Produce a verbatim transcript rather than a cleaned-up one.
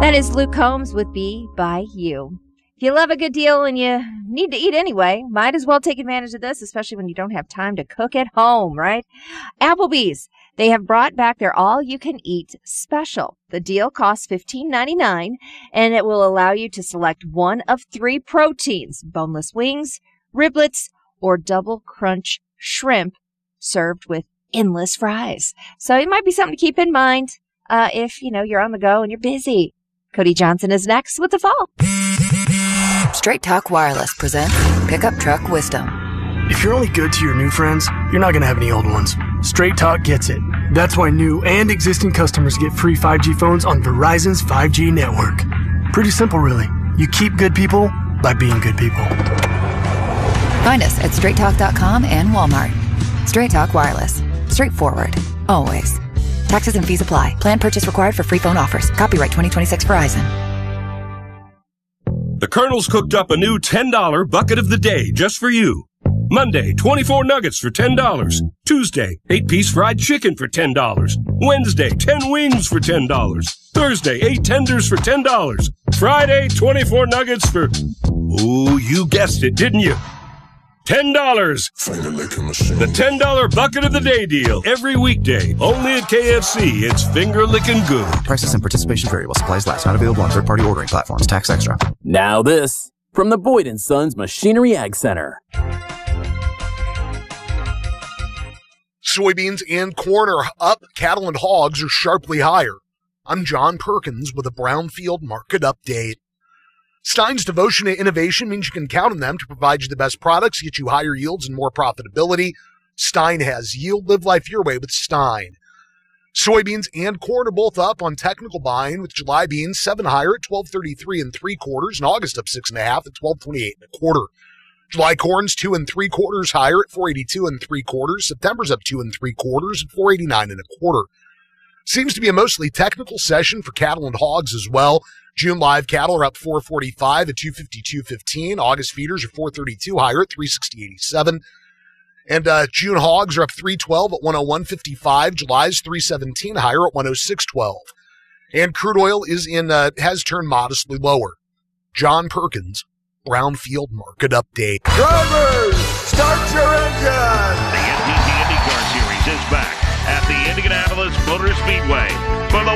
That is Luke Combs with Be By You. If you love a good deal and you need to eat anyway, might as well take advantage of this, especially when you don't have time to cook at home, right? Applebee's, they have brought back their all-you-can-eat special. The deal costs fifteen ninety-nine, and it will allow you to select one of three proteins, boneless wings, riblets, or double crunch shrimp served with endless fries. So it might be something to keep in mind uh, if, you know, you're on the go and you're busy. Cody Johnson is next with the fall. Straight Talk Wireless presents Pickup Truck Wisdom. If you're only good to your new friends, you're not going to have any old ones. Straight Talk gets it. That's why new and existing customers get free five G phones on Verizon's five G network. Pretty simple, really. You keep good people by being good people. Find us at straight talk dot com and Walmart. Straight Talk Wireless. Straightforward. Always. Taxes and fees apply. Plan purchase required for free phone offers. Copyright twenty twenty-six Verizon. The Colonel's cooked up a new ten dollar bucket of the day just for you. Monday, twenty-four nuggets for ten dollars. Tuesday, eight piece fried chicken for ten dollars. Wednesday, ten wings for ten dollars. Thursday, eight tenders for ten dollars. Friday, twenty-four nuggets for... Oh, you guessed it, didn't you? ten dollars. The ten dollar bucket of the day deal. Every weekday. Only at K F C. It's finger licking good. Prices and participation vary while supplies last. Not available on third-party ordering platforms. Tax extra. Now this from the Boyd and Sons Machinery Ag Center. Soybeans and corn are up. Cattle and hogs are sharply higher. I'm John Perkins with a Brownfield Market Update. Stein's devotion to innovation means you can count on them to provide you the best products, get you higher yields and more profitability. Stein has yield. Live life your way with Stein. Soybeans and corn are both up on technical buying, with July beans seven higher at twelve thirty-three and three quarters, and August up six and a half at twelve twenty-eight and a quarter. July corn's two and three quarters higher at four eighty-two and three quarters. September's up two and three quarters at four eighty-nine and a quarter. Seems to be a mostly technical session for cattle and hogs as well. June live cattle are up four forty-five at two fifty-two fifteen. August feeders are four thirty-two higher at three sixty eighty-seven. And uh, June hogs are up three twelve at one oh one fifty-five. July's three seventeen higher at one oh six twelve. And crude oil is in uh, has turned modestly lower. John Perkins, Brownfield Market Update. Drivers, start your engine! The N T T IndyCar Series is back at the Indianapolis Motor Speedway for the